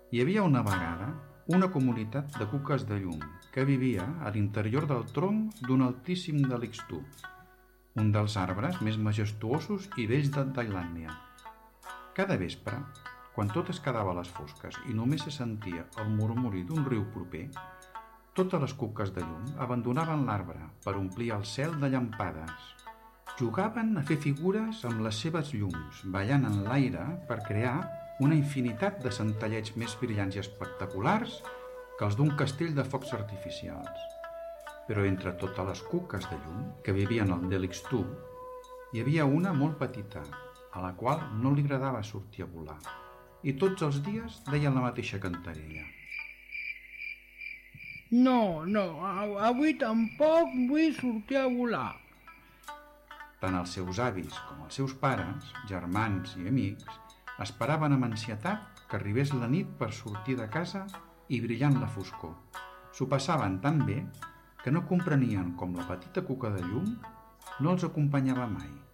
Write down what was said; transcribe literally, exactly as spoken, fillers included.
Hi havia una vegada una comunitat de cuques de llum que vivia a l'interior del tronc d'un altíssim delixtú, un dels arbres més majestuosos i bells de Tailàndia. Cada vespre, quan tot es quedava a les fosques i només se sentia el murmuri d'un riu proper, totes les cuques de llum abandonaven l'arbre per omplir el cel de llampades. Jugaven a fer figures amb les seves llums, ballant en l'aire per crear una infinitat de centellets més brillants i espectaculars que els d'un castell de focs artificials. Però entre totes les cuques de llum que vivien al Delixtú, hi havia una molt petita, a la qual no li agradava sortir a volar, i tots els dies deien la mateixa cantarella. No, no, avui tampoc vull sortir a volar. Tant els seus avis com els seus pares, germans i amics esperaven amb ansietat que arribés la nit per sortir de casa i brillar en la foscor. S'ho passaven tan bé que no comprenien com la petita cuca de llum no els acompanyava mai.